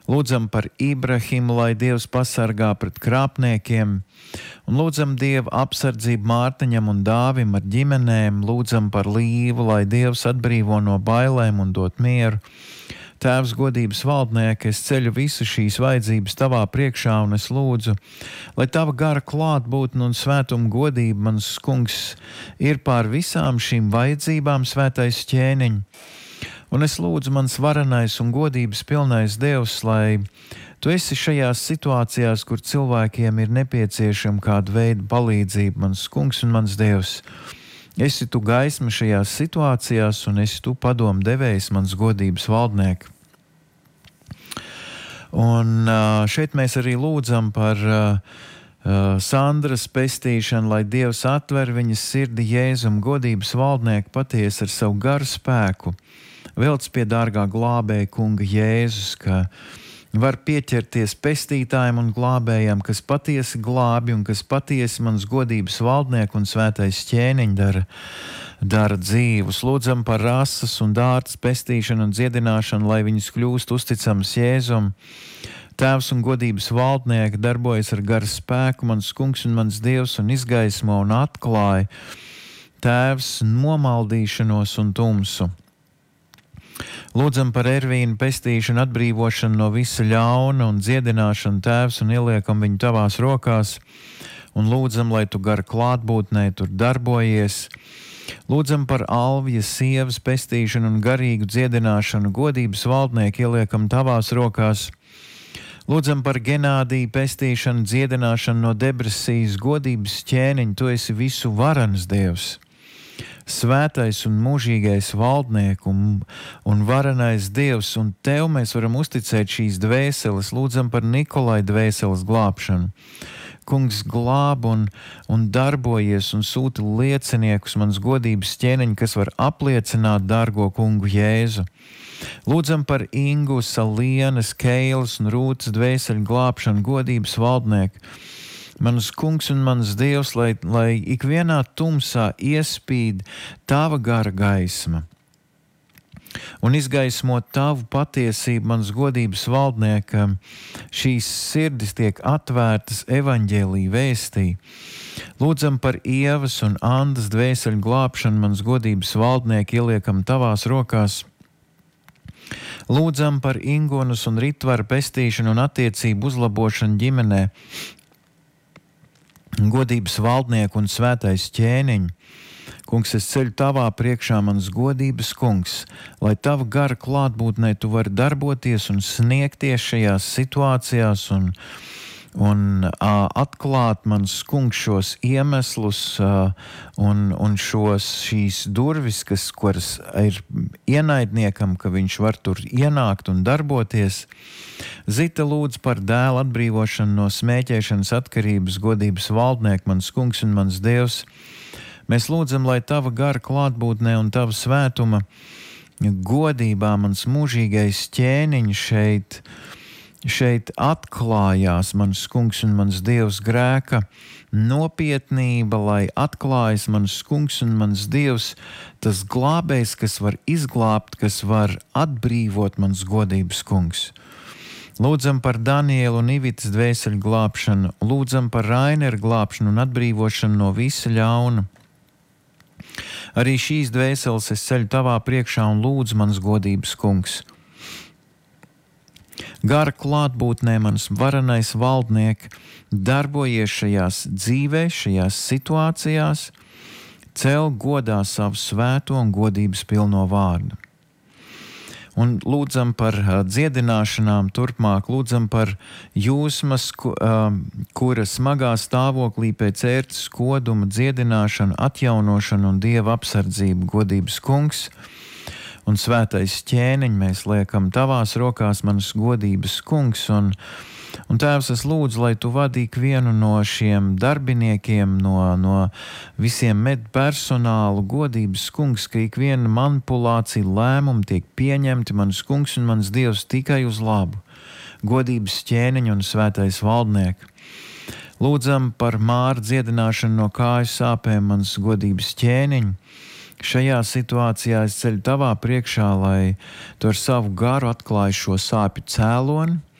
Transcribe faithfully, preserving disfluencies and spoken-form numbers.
Lūdzam par Ibrahimu, lai Dievs pasargā pret krāpniekiem, un lūdzam Dievu apsardzību Mārtiņam un Dāvim ar ģimenēm, lūdzam par Līvu, lai Dievs atbrīvo no bailēm un dot mieru. Tēvs, godības valdnieki, es ceļu visu šīs vajadzības tavā priekšā, un es lūdzu, lai tava gara klātbūtne un svētuma godība, mans kungs, ir pār visām šīm vajadzībām, svētais ķēniņ. Un es lūdzu, mans varenais un godības pilnais Dievs, lai tu esi šajās situācijās, kur cilvēkiem ir nepieciešama kāda veida palīdzība, mans kungs un mans Dievs. Esi tu gaisma šajās situācijās, un esi tu padomu devējs, mans godības valdnieki. Un šeit mēs arī lūdzam par Sandras pestīšanu, lai Dievs atver viņas sirdi Jēzum, godības valdnieki patiesi ar savu garu spēku. Velc pie dārgā glābēja kunga Jēzus, ka var pieķerties pestītājiem un glābējiem, kas patiesi glābi un kas patiesi mans godības valdnieku un svētais ķēniņ dara, dara dzīvus. Lūdzam par rases un dārtas pestīšanu un dziedināšanu, lai viņas kļūst uzticams Jēzum. Tēvs un godības valdnieki darbojas ar garu spēku, mans kungs un mans Dievs, un izgaismo un atklāja Tēvs nomaldīšanos un tumsu. Lūdzam par Ervīnu pestīšanu, atbrīvošanu no visa ļauna un dziedināšanu, Tēvs, un ieliekam viņu tavās rokās, un lūdzam, lai tu gara klātbūtnē tur darbojies. Lūdzam par Alvijas sievas pestīšanu un garīgu dziedināšanu, godības valdnieku ieliekam tavās rokās. Lūdzam par Genādiju pestīšanu, dziedināšanu no depresijas, godības ķēniņ, tu esi visu varens Dievs. Svētais un mūžīgais valdnieku un, un varenais Dievs, un tev mēs varam uzticēt šīs dvēseles. Lūdzam par Nikolai dvēseles glābšanu. Kungs glāb un, un darbojies un sūta lieciniekus, mans godības ķēniņ, kas var apliecināt dārgo kungu Jēzu. Lūdzam par Ingu, Salienas, Keilas un Rūtas dvēseļu glābšanu, godības valdnieku. Mans kungs un mans Dievs, lai, lai ikvienā tumsā iespīd tava gara gaisma un izgaismo tavu patiesību, mans godības valdniekam, šīs sirdis tiek atvērtas evaņģēlija vēstī. Lūdzam par Ievas un Andas dvēseļu glābšanu, mans godības valdnieki ieliekam tavās rokās. Lūdzam par Ingonas un Ritvaru pestīšanu un attiecību uzlabošanu ģimenē. Godības valdnieku un svētais ķēniņ. Kungs, es ceļu tavā priekšā, mans godības kungs, lai tava gara klātbūtnē tu vari darboties un sniegties šajās situācijās un, un uh, atklāt mans kungs šos iemeslus uh, un, un šos, šīs durvis, kas, kuras ir ienaidniekam, ka viņš var tur ienākt un darboties. Zita lūdz par dēlu atbrīvošanu no smēķēšanas atkarības, godības valdnieku, mans kungs un mans Dievs. Mēs lūdzam, lai tava gara klātbūtnē un tava svētuma godībā mans mūžīgais ķēniņš šeit, šeit atklājās, mans kungs un mans Dievs, grēka nopietnība, lai atklājas mans kungs un mans Dievs, tas glābējs, kas var izglābt, kas var atbrīvot mans godības kungs. Lūdzam par Danielu un Ivitas dvēseļu glābšanu, lūdzam par Raineru glābšanu un atbrīvošanu no visa ļauna. Arī šīs dvēseles es ceļu tavā priekšā un lūdzu, mans godības kungs. Gara klātbūtnē, mans varenais valdniek, darbojies šajās dzīvēs, šajās situācijās, cel godā savu svēto un godības pilno vārdu. Un lūdzam par uh, dziedināšanām turpmāk, lūdzam par Jūsmas, ku, uh, kura smagā stāvoklī pēc ērces koduma dziedināšanu, atjaunošanu un Dieva apsardzību, godības kungs un svētais ķēniņ mēs liekam tavās rokās, manas godības kungs, un, un Tēvs, es lūdzu, lai tu vadi ikvienu no šiem darbiniekiem, no, no visiem medpersonālu, godības kungs, ka ikviena manipulācija lēmumi tiek pieņemti, manas kungs un mans Dievs, tikai uz labu, godības ķēniņu un svētais valdnieku. Lūdzam par Māra dziedināšanu no kāju sāpēm, mans godības ķēniņu. Šajā situācijā es ceļu tavā priekšā, lai tu ar savu garu atklāji šo sāpju cēloni,